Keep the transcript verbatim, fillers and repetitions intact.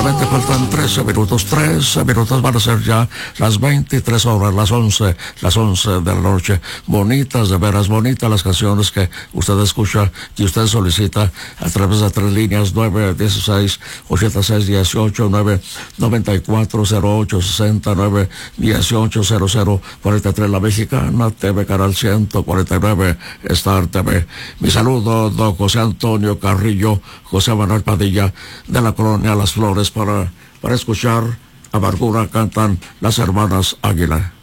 Exactamente, faltan trece minutos, trece minutos, van a ser ya las veintitrés horas, las once, las once de la noche. Bonitas, de veras bonitas las canciones que usted escucha y usted solicita a través de tres líneas, nueve dieciséis, ochenta y seis dieciocho, nueve noventa y cuatro cero ocho sesenta, nueve dieciocho cero cero cuarenta y tres, La Mexicana T V, canal ciento cuarenta y nueve, Star T V. Mi saludo, don José Antonio Carrillo, José Manuel Padilla, de la colonia Las Flores, para, para escuchar Amargura, cantan las hermanas Águila.